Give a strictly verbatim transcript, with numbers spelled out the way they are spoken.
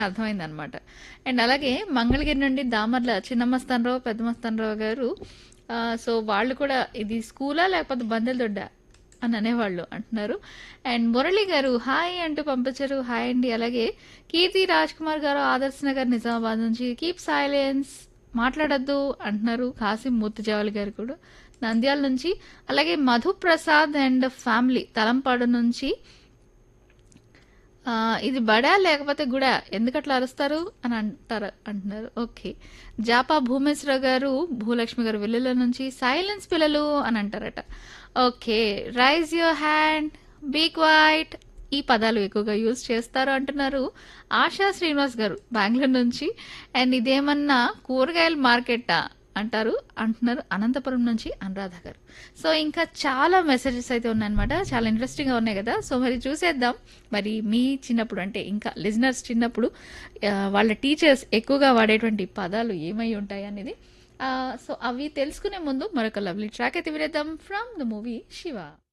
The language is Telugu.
అర్థమైందనమాట. అండ్ అలాగే మంగళగిరి నుండి దామర్ల చిన్నమస్తానరావు, పెద్దమస్తానరావు గారు ఆహ్, సో వాళ్ళు కూడా ఇది స్కూలా లేకపోతే బందెల దొడ్డా అని అనేవాళ్ళు అంటున్నారు. అండ్ మురళి గారు హాయ్ అంటూ పంపించారు. హాయ్ అండి. అలాగే కీర్తి రాజ్ కుమార్ గారు ఆదర్శ్ నగర్ నిజామాబాద్ నుంచి కీప్ సైలెన్స్ మాట్లాడొద్దు అంటున్నారు. కాసిం మూర్తిజావలి గారు కూడా నంద్యాల నుంచి. అలాగే మధు ప్రసాద్ అండ్ ఫ్యామిలీ తలంపాడు నుంచి ఆ, ఇది బడా లేకపోతే గుడా ఎందుకట్లా అరుస్తారు అని అంటారు అంటున్నారు. ఓకే. జాపా భూమేశ్వర గారు భూలక్ష్మి గారు వెల్లుల నుంచి సైలెన్స్ పిల్లలు అని అంటారట. Okay. Rise your hand, be quiet ఈ పదాలు ఎక్కువగా యూజ్ చేస్తారు అంటున్నారు. ఆశా శ్రీనివాస్ గారు బెంగళూరు నుంచి. అండ్ ఇదేమన్నా కూరగాయల మార్కెట్టా అంటారు అంటున్నారు అనంతపురం నుంచి అనురాధ గారు. సో ఇంకా చాలా మెసేజెస్ అయితే ఉన్నాయన్నమాట. చాలా ఇంట్రెస్టింగ్గా ఉన్నాయి కదా. సో మరి చూసేద్దాం. మరి మీ చిన్నప్పుడు అంటే ఇంకా లిజనర్స్ చిన్నప్పుడు ఆ, వాళ్ళ టీచర్స్ ఎక్కువగా వాడేటువంటి పదాలు ఏమై ఉంటాయి అనేది. ఆ, సో అవి తెలుసుకునే ముందు మరొక లవ్లీ ట్రాక్ అయితే వినేద్దాం ఫ్రమ్ ద మూవీ శివ.